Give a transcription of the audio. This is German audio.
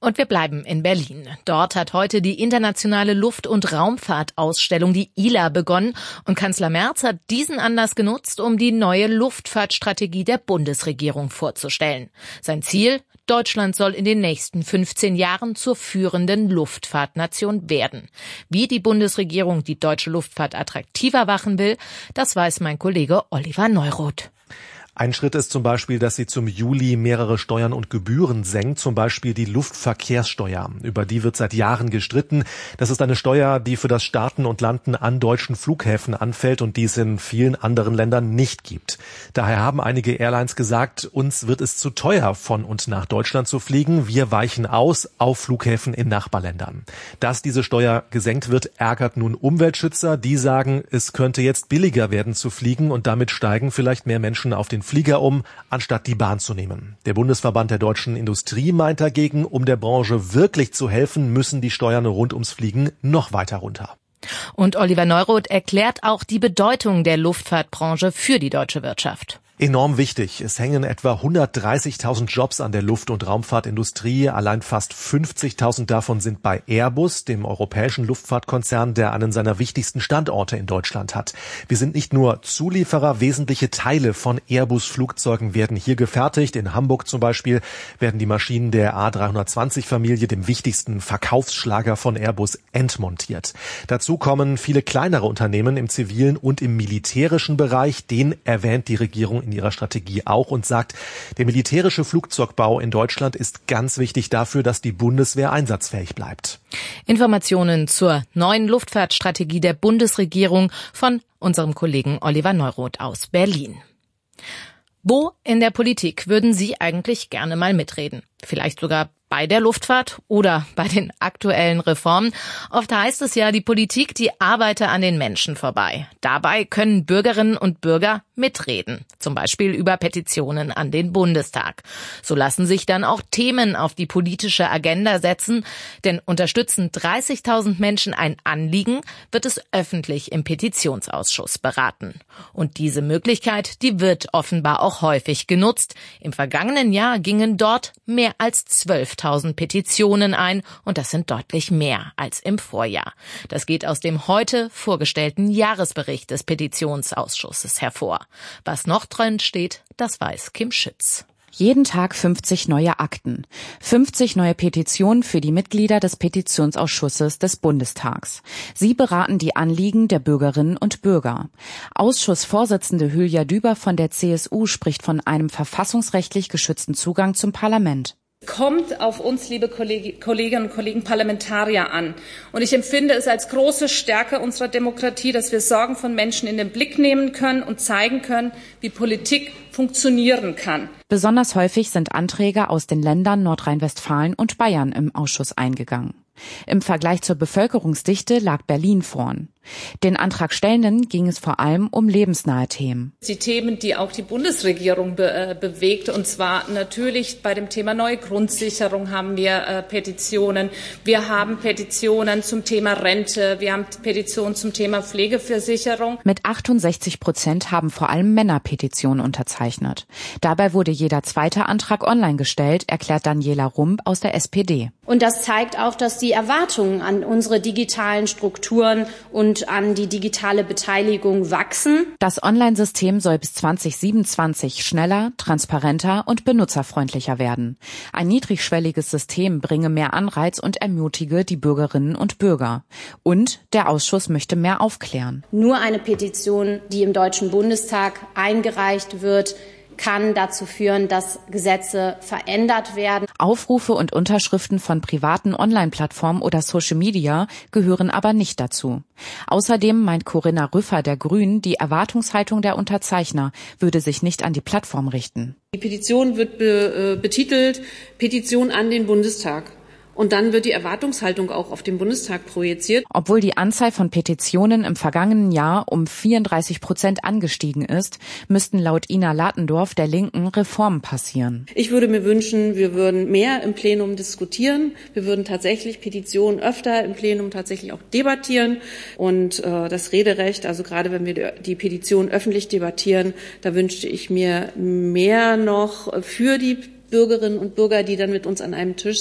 Und wir bleiben in Berlin. Dort hat heute die internationale Luft- und Raumfahrtausstellung, die ILA, begonnen. Und Kanzler Merz hat diesen Anlass genutzt, um die neue Luftfahrtstrategie der Bundesregierung vorzustellen. Sein Ziel: Deutschland soll in den nächsten 15 Jahren zur führenden Luftfahrtnation werden. Wie die Bundesregierung die deutsche Luftfahrt attraktiver machen will, das weiß mein Kollege Oliver Neuroth. Ein Schritt ist zum Beispiel, dass sie zum Juli mehrere Steuern und Gebühren senkt, zum Beispiel die Luftverkehrssteuer. Über die wird seit Jahren gestritten. Das ist eine Steuer, die für das Starten und Landen an deutschen Flughäfen anfällt und die es in vielen anderen Ländern nicht gibt. Daher haben einige Airlines gesagt, uns wird es zu teuer, von und nach Deutschland zu fliegen. Wir weichen aus auf Flughäfen in Nachbarländern. Dass diese Steuer gesenkt wird, ärgert nun Umweltschützer. Die sagen, es könnte jetzt billiger werden zu fliegen und damit steigen vielleicht mehr Menschen auf den Flieger um, anstatt die Bahn zu nehmen. Der Bundesverband der deutschen Industrie meint dagegen, um der Branche wirklich zu helfen, müssen die Steuern rund ums Fliegen noch weiter runter. Und Oliver Neuroth erklärt auch die Bedeutung der Luftfahrtbranche für die deutsche Wirtschaft. Enorm wichtig. Es hängen etwa 130.000 Jobs an der Luft- und Raumfahrtindustrie. Allein fast 50.000 davon sind bei Airbus, dem europäischen Luftfahrtkonzern, der einen seiner wichtigsten Standorte in Deutschland hat. Wir sind nicht nur Zulieferer, wesentliche Teile von Airbus-Flugzeugen werden hier gefertigt. In Hamburg zum Beispiel werden die Maschinen der A320-Familie, dem wichtigsten Verkaufsschlager von Airbus, entmontiert. Dazu kommen viele kleinere Unternehmen im zivilen und im militärischen Bereich. Den erwähnt die Regierung in ihrer Strategie auch und sagt, der militärische Flugzeugbau in Deutschland ist ganz wichtig dafür, dass die Bundeswehr einsatzfähig bleibt. Informationen zur neuen Luftfahrtstrategie der Bundesregierung von unserem Kollegen Oliver Neuroth aus Berlin. Wo in der Politik würden Sie eigentlich gerne mal mitreden? Vielleicht sogar bei der Luftfahrt oder bei den aktuellen Reformen. Oft heißt es ja, die Politik, die arbeite an den Menschen vorbei. Dabei können Bürgerinnen und Bürger mitreden, zum Beispiel über Petitionen an den Bundestag. So lassen sich dann auch Themen auf die politische Agenda setzen, denn unterstützen 30.000 Menschen ein Anliegen, wird es öffentlich im Petitionsausschuss beraten. Und diese Möglichkeit, die wird offenbar auch häufig genutzt. Im vergangenen Jahr gingen dort mehr als 12.000 Petitionen ein und das sind deutlich mehr als im Vorjahr. Das geht aus dem heute vorgestellten Jahresbericht des Petitionsausschusses hervor. Was noch drin steht, das weiß Kim Schütz. Jeden Tag 50 neue Akten, 50 neue Petitionen für die Mitglieder des Petitionsausschusses des Bundestags. Sie beraten die Anliegen der Bürgerinnen und Bürger. Ausschussvorsitzende Hülya Düber von der CSU spricht von einem verfassungsrechtlich geschützten Zugang zum Parlament. Kommt auf uns, liebe Kolleginnen und Kollegen Parlamentarier, an. Und ich empfinde es als große Stärke unserer Demokratie, dass wir Sorgen von Menschen in den Blick nehmen können und zeigen können, wie Politik funktionieren kann. Besonders häufig sind Anträge aus den Ländern Nordrhein-Westfalen und Bayern im Ausschuss eingegangen. Im Vergleich zur Bevölkerungsdichte lag Berlin vorn. Den Antragstellenden ging es vor allem um lebensnahe Themen. Die Themen, die auch die Bundesregierung bewegt, und zwar natürlich bei dem Thema neue Grundsicherung haben wir Petitionen. Wir haben Petitionen zum Thema Rente. Wir haben Petitionen zum Thema Pflegeversicherung. Mit 68% haben vor allem Männer Petitionen unterzeichnet. Dabei wurde jeder zweite Antrag online gestellt, erklärt Daniela Rump aus der SPD. Und das zeigt auch, dass die Erwartungen an unsere digitalen Strukturen und an die digitale Beteiligung wachsen. Das Online-System soll bis 2027 schneller, transparenter und benutzerfreundlicher werden. Ein niedrigschwelliges System bringe mehr Anreiz und ermutige die Bürgerinnen und Bürger. Und der Ausschuss möchte mehr aufklären. Nur eine Petition, die im Deutschen Bundestag eingereicht wird, kann dazu führen, dass Gesetze verändert werden. Aufrufe und Unterschriften von privaten Online-Plattformen oder Social Media gehören aber nicht dazu. Außerdem meint Corinna Rüffer der Grünen, die Erwartungshaltung der Unterzeichner würde sich nicht an die Plattform richten. Die Petition wird betitelt Petition an den Bundestag. Und dann wird die Erwartungshaltung auch auf den Bundestag projiziert. Obwohl die Anzahl von Petitionen im vergangenen Jahr um 34% angestiegen ist, müssten laut Ina Latendorf der Linken Reformen passieren. Ich würde mir wünschen, wir würden mehr im Plenum diskutieren. Wir würden tatsächlich Petitionen öfter im Plenum tatsächlich auch debattieren. Und das Rederecht, also gerade wenn wir die Petition öffentlich debattieren, da wünschte ich mir mehr noch für die Bürgerinnen und Bürger, die dann mit uns an einem Tisch